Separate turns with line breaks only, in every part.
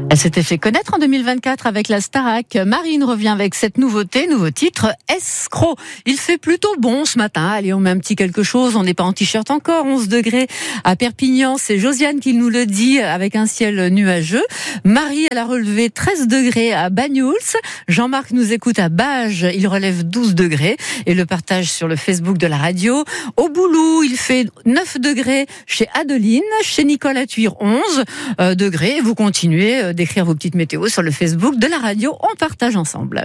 Elle s'était fait connaître en 2024 avec la Starac. Marine revient avec cette nouveau titre, Escroc. Il fait plutôt bon ce matin. Allez, on met un petit quelque chose. On n'est pas en t-shirt encore. 11 degrés à Perpignan. C'est Josiane qui nous le dit avec un ciel nuageux. Marie, elle a relevé 13 degrés à Banyuls. Jean-Marc nous écoute à Bages. Il relève 12 degrés et le partage sur le Facebook de la radio. Au Boulou, il fait 9 degrés chez Adeline. Chez Nicole à Thuir, 11 degrés. Vous continuez d'écrire vos petites météos sur le Facebook de la radio. On partage ensemble.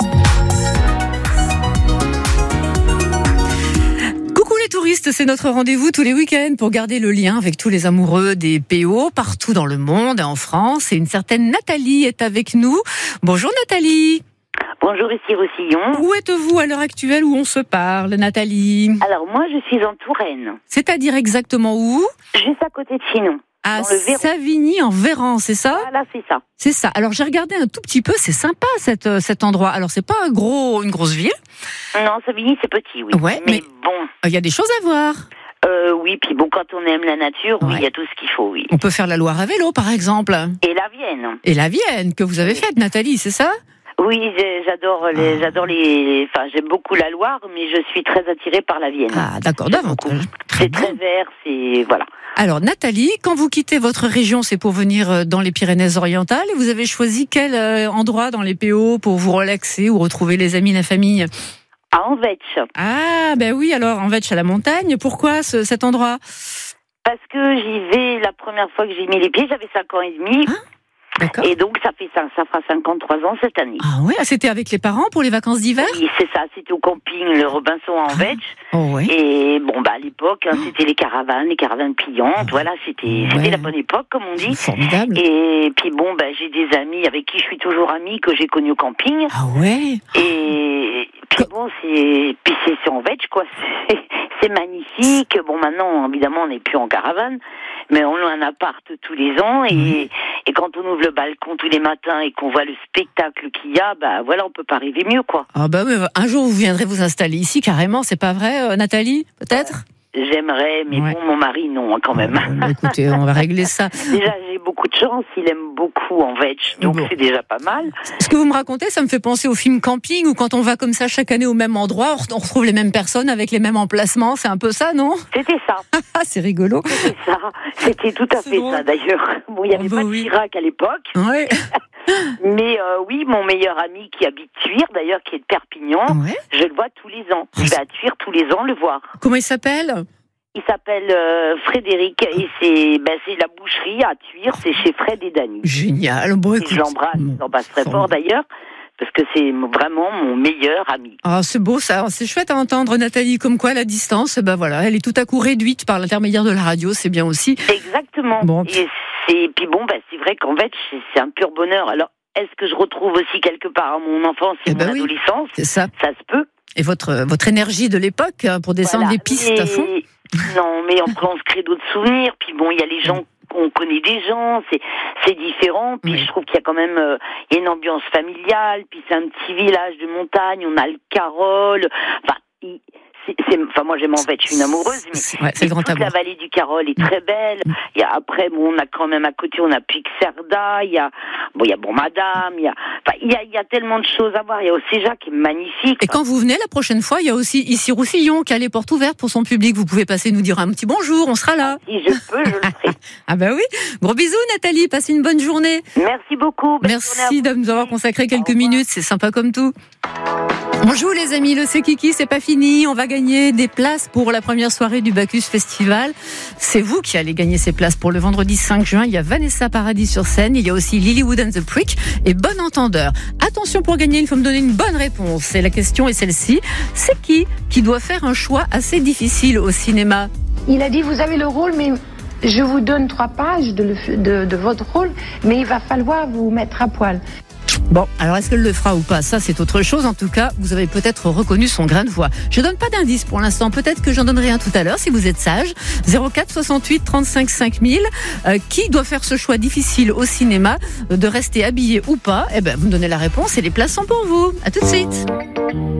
Coucou les touristes, c'est notre rendez-vous tous les week-ends pour garder le lien avec tous les amoureux des PO partout dans le monde et en France. Et une certaine Nathalie est avec nous. Bonjour Nathalie.
Bonjour, ici Roussillon.
Où êtes-vous à l'heure actuelle où on se parle, Nathalie?
Alors moi, je suis en Touraine.
C'est-à-dire exactement où?
Juste à côté de Chinon.
À Savigny en Véran, c'est ça?
Voilà, c'est ça.
C'est ça. Alors j'ai regardé un tout petit peu, c'est sympa cet endroit. Alors c'est pas une grosse ville.
Non, Savigny c'est petit, oui.
Ouais, mais
bon.
Il y a des choses à voir.
Oui, puis bon, quand on aime la nature, oui, il y a tout ce qu'il faut, oui.
On peut faire la Loire à vélo, par exemple.
Et la Vienne.
Et la Vienne, que vous avez faite, Nathalie, c'est ça?
Oui, j'adore les. Enfin, j'aime beaucoup la Loire, mais je suis très attirée par la Vienne.
Ah, d'accord, davantage.
C'est très vert, c'est voilà.
Alors, Nathalie, quand vous quittez votre région, c'est pour venir dans les Pyrénées-Orientales. Et vous avez choisi quel endroit dans les PO pour vous relaxer ou retrouver les amis, la famille?
À Envetch.
Ah, ben oui, alors Envetch à la montagne. Pourquoi cet endroit?
Parce que j'y vais la première fois que j'ai mis les pieds, j'avais 5 ans et demi.
Hein? D'accord.
Et donc, ça fera 53 ans cette année.
Ah ouais, c'était avec les parents pour les vacances d'hiver?
Oui, c'est ça, c'était au camping Le Robinson à Envetch.
Oh ouais.
Et bon, à l'époque, c'était les caravanes pliantes, voilà, c'était la bonne époque, comme on dit.
Formidable.
Et puis bon, j'ai des amis avec qui je suis toujours amie, que j'ai connus au camping.
Ah ouais.
Et puis bon, c'est Envetch, quoi, c'est magnifique. Bon, maintenant, évidemment, on n'est plus en caravane, mais on a un appart tous les ans, et quand on ouvre le balcon tous les matins et qu'on voit le spectacle qu'il y a, voilà, on peut pas rêver mieux, quoi.
Ah mais un jour vous viendrez vous installer ici carrément, c'est pas vrai, Nathalie, peut-être?
J'aimerais, mais bon, mon mari, non, quand même.
Écoutez, on va régler ça.
Déjà, j'ai beaucoup de chance, il aime beaucoup Envetch, donc c'est déjà pas mal.
Ce que vous me racontez, ça me fait penser au film Camping, où quand on va comme ça chaque année au même endroit, on retrouve les mêmes personnes avec les mêmes emplacements, c'est un peu ça, non?
C'était ça.
C'est rigolo.
C'était ça, c'était tout à fait ça, d'ailleurs. Bon, il n'y avait pas de Chirac à l'époque.
Ouais.
Mais oui, mon meilleur ami qui habite Thuir, d'ailleurs, qui est de Perpignan, je le vois tous les ans. Je vais à Thuir tous les ans le voir.
Comment il s'appelle?
Il s'appelle Frédéric, et c'est la boucherie à Thuir, c'est chez Fred et Dany.
Génial. Bon, écoute,
je l'embrasse très fort d'ailleurs, parce que c'est vraiment mon meilleur ami.
Ah, c'est beau ça, c'est chouette à entendre, Nathalie, comme quoi la distance, voilà, elle est tout à coup réduite par l'intermédiaire de la radio, c'est bien aussi.
Exactement.
Bon.
Et puis bon, c'est vrai qu'Envetch, c'est un pur bonheur. Alors, est-ce que je retrouve aussi quelque part mon enfance et mon adolescence?
C'est ça.
Ça se peut.
Et votre énergie de l'époque pour descendre les pistes à fond?
Non, mais on se crée d'autres souvenirs. Puis bon, il y a les gens, on connaît des gens, c'est différent. Puis je trouve qu'il y a quand même une ambiance familiale. Puis c'est un petit village de montagne, on a le Carol. Moi j'aime Envetch, je suis une amoureuse, mais
c'est le grand
toute la vallée du Carol est très belle. Et après, on a quand même à côté, on a Puigcerda, il y a Madame, il y a tellement de choses à voir. Il y a Océja qui est magnifique.
Et quand vous venez la prochaine fois, il y a aussi ici Roussillon qui a les portes ouvertes pour son public. Vous pouvez passer nous dire un petit bonjour, on sera là.
Si je peux, je le ferai.
Ah oui. Gros bisous Nathalie, passez une bonne journée.
Merci beaucoup.
Merci de nous avoir consacré quelques minutes, c'est sympa comme tout. On joue les amis, le C'est Kiki, c'est pas fini. On va gagner des places pour la première soirée du Bacchus Festival. C'est vous qui allez gagner ces places pour le vendredi 5 juin. Il y a Vanessa Paradis sur scène. Il y a aussi Lilywood and the Prick et Bon Entendeur. Attention, pour gagner, il faut me donner une bonne réponse. Et la question est celle-ci. C'est qui doit faire un choix assez difficile au cinéma?
Il a dit, vous avez le rôle, mais je vous donne 3 pages de votre rôle, mais il va falloir vous mettre à poil.
Bon, alors est-ce qu'elle le fera ou pas? Ça, c'est autre chose. En tout cas, vous avez peut-être reconnu son grain de voix. Je donne pas d'indice pour l'instant. Peut-être que j'en donnerai un tout à l'heure, si vous êtes sage. 04 68 35 5000. Qui doit faire ce choix difficile au cinéma, de rester habillé ou pas? Vous me donnez la réponse et les places sont pour vous. À tout de suite.